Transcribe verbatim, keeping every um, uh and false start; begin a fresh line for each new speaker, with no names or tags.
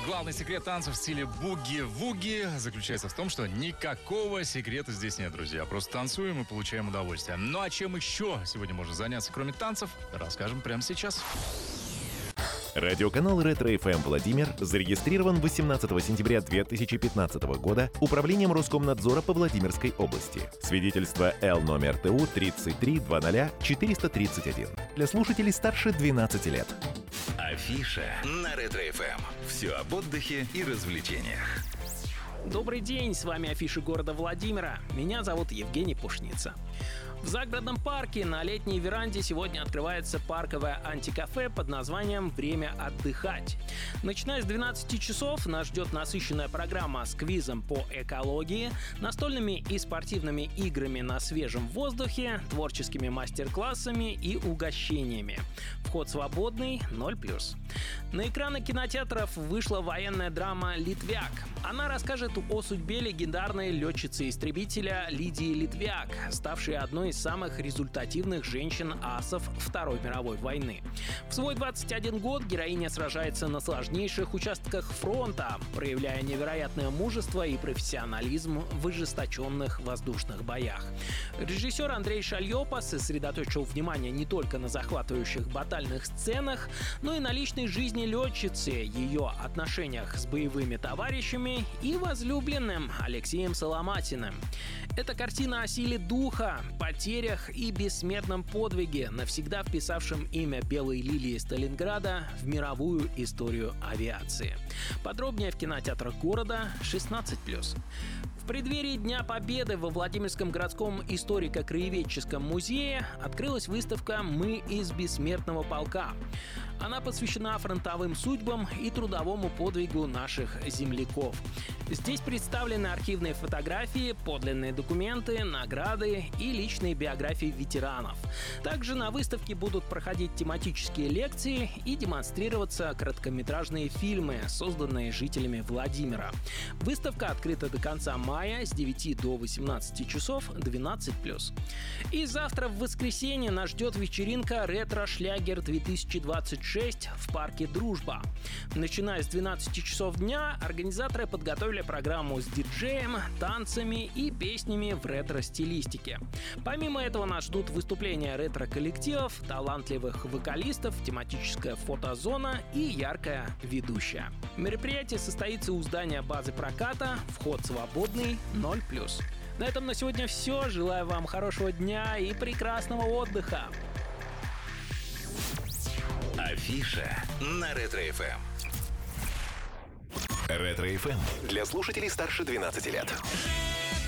Главный секрет танцев в стиле буги-вуги заключается в том, что никакого секрета здесь нет, друзья. Просто танцуем и получаем удовольствие. Ну а чем еще сегодня можно заняться, кроме танцев, расскажем прямо сейчас.
Радиоканал «Ретро-эф эм» Владимир зарегистрирован восемнадцатого сентября две тысячи пятнадцатого года Управлением Роскомнадзора по Владимирской области. Свидетельство Л номер Т У тридцать три двадцать четыреста тридцать один. Для слушателей старше двенадцати лет.
Афиша на Ретро-эф эм. Все об отдыхе и развлечениях.
Добрый день, с вами Афиша города Владимира. Меня зовут Евгений Пушница. В загородном парке на летней веранде сегодня открывается парковое антикафе под названием «Время отдыхать». Начиная с двенадцати часов нас ждет насыщенная программа с квизом по экологии, настольными и спортивными играми на свежем воздухе, творческими мастер-классами и угощениями. Вход свободный, ноль плюс. На экраны кинотеатров вышла военная драма «Литвяк». Она расскажет о судьбе легендарной летчицы-истребителя Лидии Литвяк, ставшей одной из самых результативных женщин-асов Второй мировой войны. В свой двадцать один год героиня сражается на сложнейших участках фронта, проявляя невероятное мужество и профессионализм в ожесточенных воздушных боях. Режиссер Андрей Шальёпа сосредоточил внимание не только на захватывающих батальных сценах, но и на личной жизни летчицы, ее отношениях с боевыми товарищами и возлюбленным Алексеем Соломатиным. Это картина о силе духа, потерях и бессмертном подвиге, навсегда вписавшем имя Белой лилии Сталинграда в мировую историю авиации. Подробнее в кинотеатрах города шестнадцать плюс. В преддверии Дня Победы во Владимирском городском историко-краеведческом музее открылась выставка «Мы из бессмертного полка». Она посвящена фронтовым судьбам и трудовому подвигу наших земляков. Здесь представлены архивные фотографии, подлинные документы, награды и личные биографии ветеранов. Также на выставке будут проходить тематические лекции и демонстрироваться короткометражные фильмы, созданные жителями Владимира. Выставка открыта до конца мая с девяти до восемнадцати часов двенадцать плюс. И завтра в воскресенье нас ждет вечеринка «Ретро-шлягер две тысячи двадцать шесть» в парке «Дружба». Начиная с двенадцати часов дня организаторы подготовили программу с диджеем, танцами и песнями в ретро-стилистике. Помимо этого нас ждут выступления ретро-коллективов, талантливых вокалистов, тематическая фотозона и яркая ведущая. Мероприятие состоится у здания базы проката, вход свободный, ноль плюс. На этом на сегодня все. Желаю вам хорошего дня и прекрасного отдыха.
Афиша на Ретро-эф эм.
Ретро-эф эм для слушателей старше двенадцати лет.